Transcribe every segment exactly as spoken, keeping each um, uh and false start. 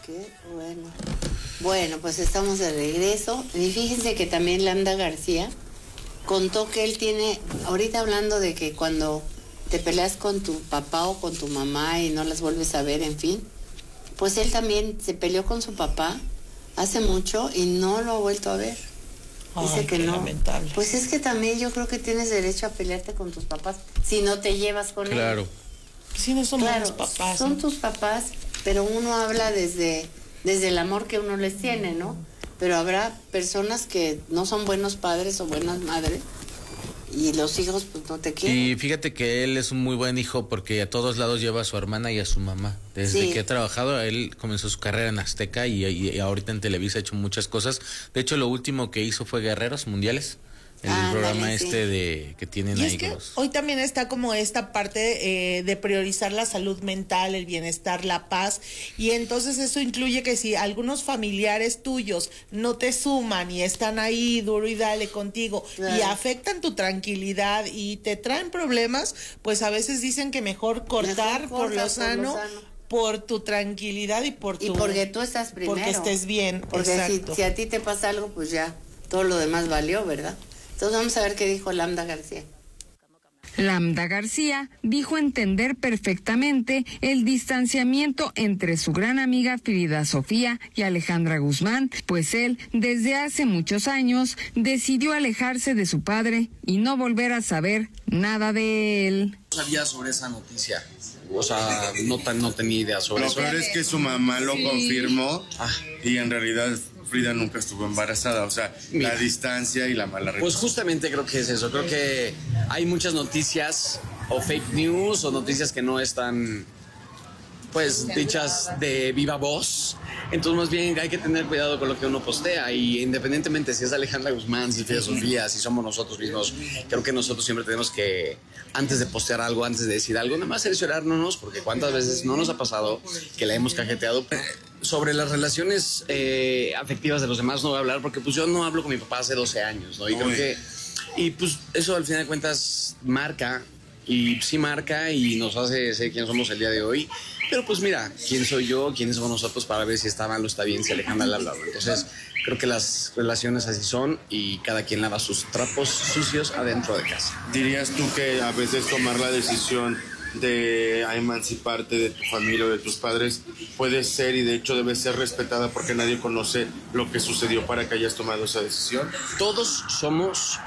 Qué bueno. Bueno, pues estamos de regreso. Y fíjense que también Lambda García contó que él tiene, ahorita hablando de que cuando te peleas con tu papá o con tu mamá y no las vuelves a ver, en fin, pues él también se peleó con su papá hace mucho y no lo ha vuelto a ver. Dice Ay, que qué no. lamentable. Pues es que también yo creo que tienes derecho a pelearte con tus papás si no te llevas con ellos. Claro. Sí, no son Claro, buenos papás. son ¿no? tus papás, pero uno habla desde, desde el amor que uno les tiene, ¿no? Pero habrá personas que no son buenos padres o buenas madres y los hijos pues no te quieren. Y fíjate que él es un muy buen hijo porque a todos lados lleva a su hermana y a su mamá. Desde Sí. que ha trabajado, él comenzó su carrera en Azteca y, y, y ahorita en Televisa ha hecho muchas cosas. De hecho, lo último que hizo fue Guerreros Mundiales. El Ah, programa dale, este sí. de que tienen Y ahí es que los... hoy también está como esta parte eh, de priorizar la salud mental, el bienestar, la paz, y entonces eso incluye que si algunos familiares tuyos no te suman y están ahí duro y dale contigo Claro. y afectan tu tranquilidad y te traen problemas, pues a veces dicen que mejor cortar Mejor por, corta lo por lo sano, sano. por tu tranquilidad y por tu... Y porque tú estás primero. Porque estés bien, Porque si, exacto. si a ti te pasa algo, pues ya todo lo demás valió, ¿verdad? Entonces vamos a ver qué dijo Lambda García. Lambda García dijo entender perfectamente el distanciamiento entre su gran amiga Frida Sofía y Alejandra Guzmán, pues él, desde hace muchos años, decidió alejarse de su padre y no volver a saber nada de él. No sabía sobre esa noticia, o sea, no, tan, no tenía idea sobre Lo eso. peor es que su mamá lo confirmó Ah. y en realidad Frida nunca estuvo embarazada, o sea, Mira. la distancia y la mala Pues relación. justamente creo que es eso, creo que hay muchas noticias o fake news o noticias que no están pues dichas de viva voz, entonces más bien hay que tener cuidado con lo que uno postea y independientemente si es Alejandra Guzmán, si es Frida Sofía, si somos nosotros mismos, creo que nosotros siempre tenemos que, antes de postear algo, antes de decir algo, nada más cerciorarnos, porque cuántas veces no nos ha pasado que la hemos cajeteado. Sobre las relaciones eh, afectivas de los demás no voy a hablar porque pues yo no hablo con mi papá hace doce años, ¿no? Y creo Uy. que, y pues eso al final de cuentas marca, y sí marca y nos hace ser quién somos el día de hoy, pero pues mira, quién soy yo, quiénes somos nosotros para ver si está mal o está bien, si Alejandra le ha hablado. Entonces creo que las relaciones así son y cada quien lava sus trapos sucios adentro de casa. ¿Dirías tú que a veces tomar la decisión de emanciparte de tu familia o de tus padres puede ser y de hecho debe ser respetada porque nadie conoce lo que sucedió para que hayas tomado esa decisión? Todos somos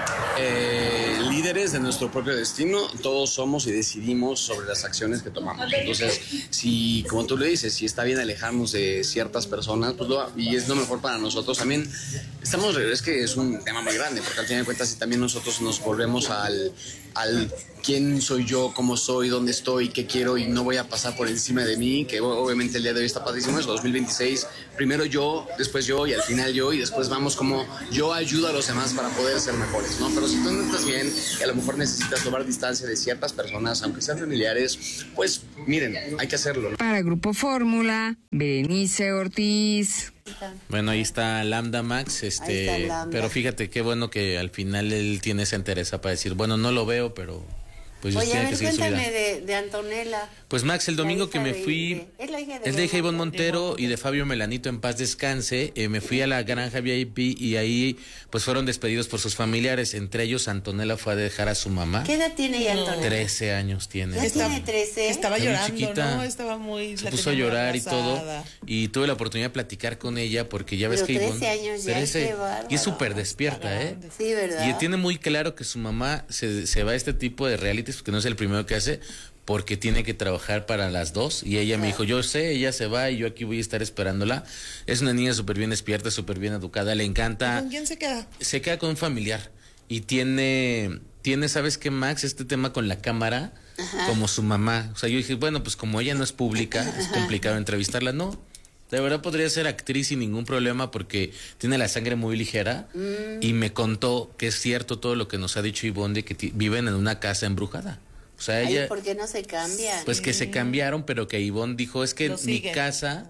eh, líderes de nuestro propio destino, todos somos y decidimos sobre las acciones que tomamos. Entonces, si, como tú le dices, si está bien alejarnos de ciertas personas, pues lo, y es lo mejor para nosotros también. Estamos, es que es un tema muy grande, porque al final de cuentas, si también nosotros nos volvemos al, al quién soy yo, cómo soy, dónde estoy, qué quiero y no voy a pasar por encima de mí, que obviamente el día de hoy está padrísimo, es dos mil veintiséis, primero yo, después yo y al final yo y después vamos como yo ayudo a los demás para poder ser mejores, ¿no? Pero si tú no estás bien y a lo mejor necesitas tomar distancia de ciertas personas, aunque sean familiares, pues miren, hay que hacerlo, ¿no? Para Grupo Fórmula, Berenice Ortiz. Bueno, ahí está Lambda Max, este, Ahí está Lambda. pero fíjate qué bueno que al final él tiene esa entereza para decir, bueno, no lo veo, pero pues Oye, a tiene ver, que seguir su vida. cuéntame de, de Antonella. Pues Max, el domingo La que hija me de- fui, de- es la hija de es de Ivonne Ivonne Montero y de Fabio Melanito, en paz descanse, eh, me fui a la granja V I P y ahí pues fueron despedidos por sus familiares, entre ellos Antonella fue a dejar a su mamá, ¿Qué edad tiene ya Antonella? trece años tiene. Ya tiene trece. Estaba Está muy llorando, chiquita. ¿no? Estaba muy... Se la puso a tenía muy llorar y todo, abrazada. y tuve la oportunidad de platicar con ella porque ya ves Pero que trece Ivonne, años ya, qué bárbaro. y es súper despierta, ¿eh? Sí, ¿verdad? Y tiene muy claro que su mamá se, se va a este tipo de realities porque no es el primero que hace, porque tiene que trabajar para las dos. Y ella me dijo, yo sé, ella se va y yo aquí voy a estar esperándola. Es una niña súper bien despierta, súper bien educada, le encanta. ¿Con quién se queda? Se queda con un familiar. Y tiene, tiene, ¿sabes qué, Max? Este tema con la cámara, como su mamá. O sea, yo dije, bueno, pues como ella no es pública, es complicado entrevistarla. No, de verdad podría ser actriz sin ningún problema porque tiene la sangre muy ligera. Mm. Y me contó que es cierto todo lo que nos ha dicho Ivonne de que ti- viven en una casa embrujada. O sea, Ay, ella, ¿por qué no se cambian? pues que se cambiaron, pero que Ivonne dijo, es que Lo mi siguen. casa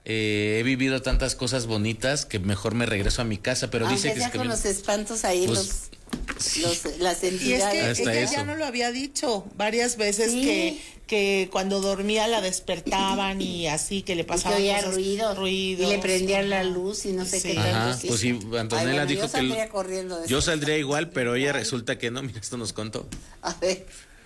eh, he vivido tantas cosas bonitas que mejor me regreso a mi casa, pero Aunque dice que sea es que con me- los espantos ahí, Pues, los, sí. los- las Y es entidades. que Hasta ella eso. ya no lo había dicho varias veces Sí. que, que cuando dormía la despertaban y así, que le Y que pasaban oía cosas, ruido, ruidos. y le prendían la Ajá. luz y no sé Sí. qué tanto. Ajá, pues sí, Antonella Ay, bueno, dijo yo que el- saldría corriendo de yo eso. saldría igual, pero ella resulta que no. Mira, esto nos contó. A ver,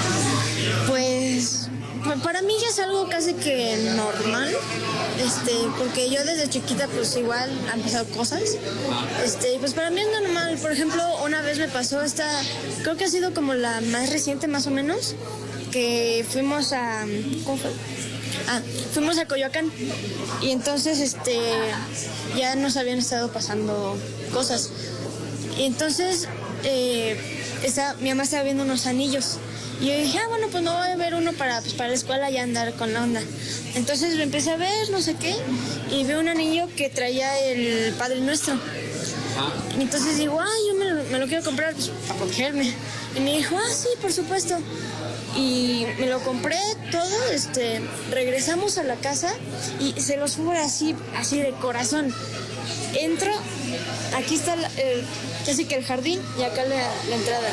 Pues pa- para mí ya es algo casi que normal, este, porque yo desde chiquita pues igual han pasado cosas, este, y pues para mí es normal. Por ejemplo, una vez me pasó esta, creo que ha sido como la más reciente más o menos, que fuimos a, ¿cómo fue? Ah, fuimos a Coyoacán y entonces este ya nos habían estado pasando cosas. Y entonces eh, esa- mi mamá estaba viendo unos anillos. Y yo dije, ah, bueno, pues no voy a ver uno para, pues, para la escuela y andar con la onda. Entonces lo empecé a ver, no sé qué, y vi un anillo que traía el Padre Nuestro. Y entonces digo, ah, yo me lo, me lo quiero comprar pues, para protegerme. Y me dijo, ah, sí, por supuesto. Y me lo compré todo, este, regresamos a la casa y se los juro así, así de corazón. Entro, aquí está la- el, casi que el jardín y acá la, la entrada.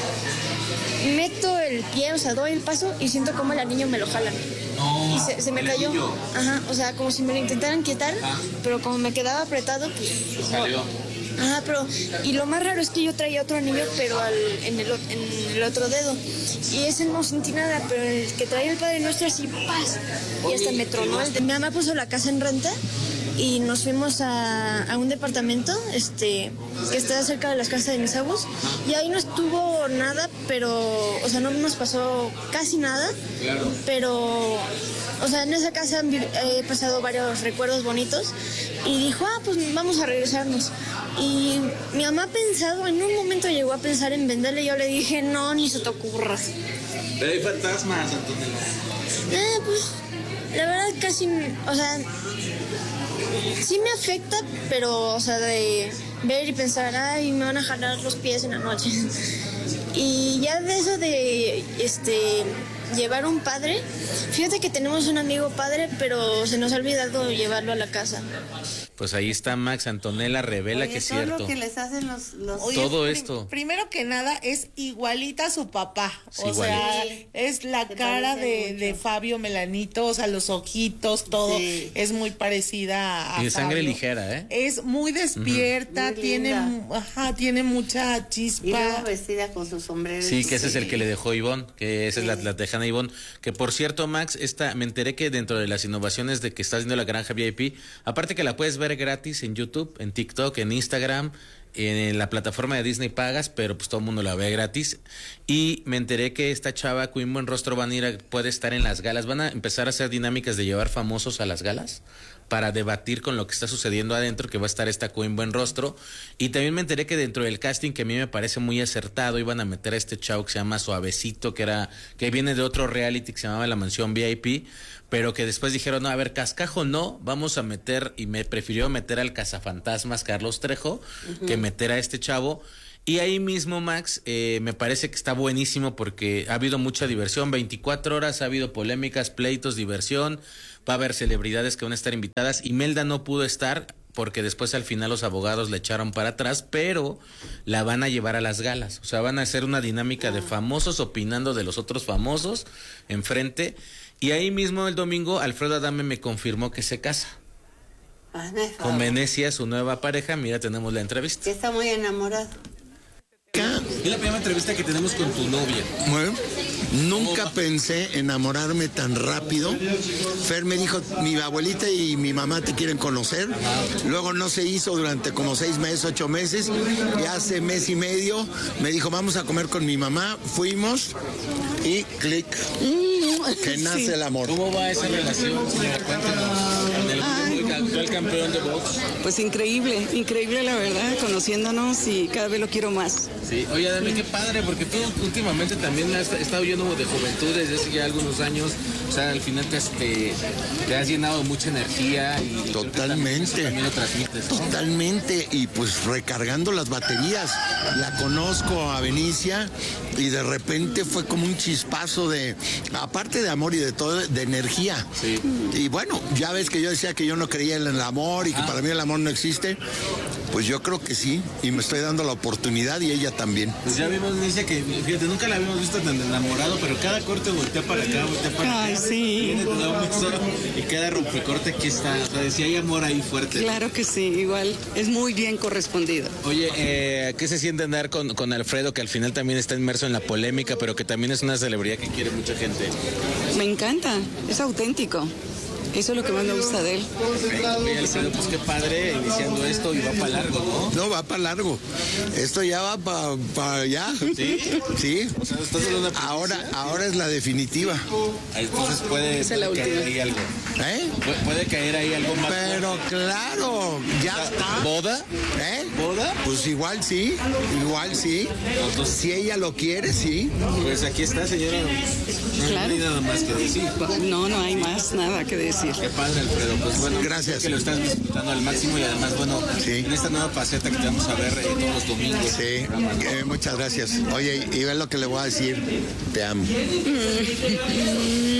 Meto el pie, o sea, doy el paso y siento como el anillo me lo jalan. Y se, se me cayó. Ajá, o sea, como si me lo intentaran quitar, pero como me quedaba apretado, pues... Salió. Ajá, pero... Y lo más raro es que yo traía otro anillo, pero al, en, el, o- en el otro dedo. Y ese no sentí nada, pero el que traía el Padre Nuestro así, ¡paz! Y hasta me tronó. El de- Mi mamá puso la casa en renta y nos fuimos a, a un departamento este que está cerca de las casas de mis abuelos. Y ahí no estuvo nada, pero... O sea, no nos pasó casi nada. Claro. Pero... O sea, en esa casa han vi- he pasado varios recuerdos bonitos y dijo, ah, pues vamos a regresarnos. Y mi mamá ha pensado, en un momento llegó a pensar en venderle y yo le dije, no, ni se te ocurra. Pero hay fantasmas, Antonella. Eh, pues, la verdad casi, o sea, sí me afecta, pero, o sea, de ver y pensar, ay, me van a jalar los pies en la noche. Y ya de eso de, este, llevar un padre, fíjate que tenemos un amigo padre, pero se nos ha olvidado llevarlo a la casa. Pues ahí está Max. Antonella revela oye, que es todo cierto. lo que les hacen los... los... Oye, Todo prim- esto. Primero que nada, es igualita a su papá. Sí, o sea, igualito. es la Se cara de, parece mucho. de Fabio Melanito, o sea, los ojitos, todo. Sí. Es muy parecida a Y de sangre Fabio. ligera, ¿eh? Es muy despierta, Muy tiene, linda. mu- ajá, tiene mucha Y luego chispa. vestida con su sombrero. Sí, y que ese es el que le dejó Ivonne, que esa es la, Sí. la tejana Ivonne. Que por cierto, Max, esta, me enteré que dentro de las innovaciones de que está haciendo la granja V I P, aparte que la puedes ver gratis en YouTube, en TikTok, en Instagram, en la plataforma de Disney pagas, pero pues todo el mundo la ve gratis. Y me enteré que esta chava, Queen Buenrostro, van a ir a- puede estar en las galas, van a empezar a hacer dinámicas de llevar famosos a las galas para debatir con lo que está sucediendo adentro, que va a estar esta Queen Buenrostro. Y también me enteré que dentro del casting, que a mí me parece muy acertado, iban a meter a este chavo que se llama Suavecito, que era que viene de otro reality que se llamaba La Mansión V I P, pero que después dijeron, no, a ver, cascajo no, vamos a meter, y me prefirió meter al cazafantasmas Carlos Trejo, que meter a este chavo. Y ahí mismo, Max, eh, me parece que está buenísimo porque ha habido mucha diversión, veinticuatro horas, ha habido polémicas, pleitos, diversión, va a haber celebridades que van a estar invitadas. Imelda no pudo estar porque después al final los abogados le echaron para atrás, pero la van a llevar a las galas. O sea, van a hacer una dinámica de famosos opinando de los otros famosos enfrente. Y ahí mismo el domingo Alfredo Adame me confirmó que se casa Hazme el con favor. Venecia, su nueva pareja. Mira, tenemos la entrevista. Que está muy enamorado. Es la primera entrevista que tenemos con tu novia. Bueno, nunca pensé enamorarme tan rápido. Fer me dijo, mi abuelita y mi mamá te quieren conocer. Luego no se hizo durante como seis meses, ocho meses. Y hace mes y medio me dijo, vamos a comer con mi mamá. Fuimos y clic, que nace el amor. ¿Cómo va esa relación, señora? Cuéntanos. En el mundo actual actual campeón de box. Pues increíble, increíble la verdad, conociéndonos y cada vez lo quiero más. Sí, oye, Adame, qué padre, porque tú últimamente también has estado lleno de juventud desde hace ya algunos años. O sea, al final te, te, te has llenado de mucha energía y totalmente, también, también lo transmites, ¿no? Totalmente, y pues recargando las baterías. La conozco a Benicia y de repente fue como un chispazo de, aparte de amor y de todo, de energía. Sí. Y bueno, ya ves que yo decía que yo no creía en el amor y que ah. para mí el amor no existe. Pues yo creo que sí, y me estoy dando la oportunidad y ella también. Pues ya vimos, Benicia, que fíjate, nunca la habíamos visto tan enamorado, pero cada corte voltea para acá, voltea para Ay, acá. sí. Viene, te da un beso, y cada rompecorte aquí está. O sea, si hay amor ahí fuerte. Claro que sí, igual, es muy bien correspondido. Oye, eh, ¿qué se siente andar con, con Alfredo, que al final también está inmerso en la polémica, pero que también es una celebridad que quiere mucha gente? Me encanta, es auténtico. Eso es lo que más me gusta de él. Oye, Alfredo, pues qué padre iniciando esto y va para largo, ¿no? No, va para largo. Esto ya va para pa allá. ¿Sí? Sí. O sea, estás en una ahora, ahora es la definitiva. Entonces puede, es puede caer ahí algo. ¿Eh? Puede, puede caer ahí algo más. Pero fuerte. Claro, ya O sea, está. ¿Boda? ¿Eh? ¿Boda? Pues igual sí, igual sí. Entonces, si ella lo quiere, sí. Pues aquí está, señora. No, Claro. no hay nada más que decir. No, no hay más nada que decir. Qué padre, Alfredo. Pues bueno, gracias. Que lo estás disfrutando al máximo y además, bueno, sí. en esta nueva faceta que te vamos a ver eh, todos los domingos. Sí, eh, muchas gracias. Oye, y ve lo que le voy a decir. Te amo.